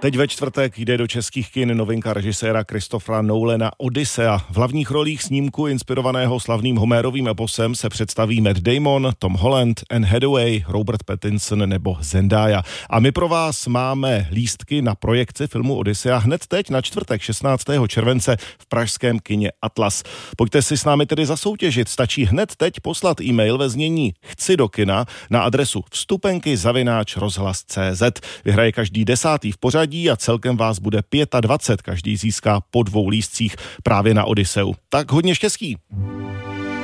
Teď ve čtvrtek jde do českých kin novinka režiséra Christophera Nolana Odyssea. V hlavních rolích snímku inspirovaného slavným Homérovým eposem se představí Matt Damon, Tom Holland, Anne Hathaway, Robert Pattinson nebo Zendaya. A my pro vás máme lístky na projekci filmu Odyssea hned teď na čtvrtek 16. července v pražském kině Atlas. Pojďte si s námi tedy zasoutěžit. Stačí hned teď poslat e-mail ve znění chci do kina na adresu vstupenky@rozhlas.cz. Vyhraje každý 10. v pořadí a celkem vás bude 25. Každý získá po 2 lístcích právě na Odysseu. Tak hodně štěstí.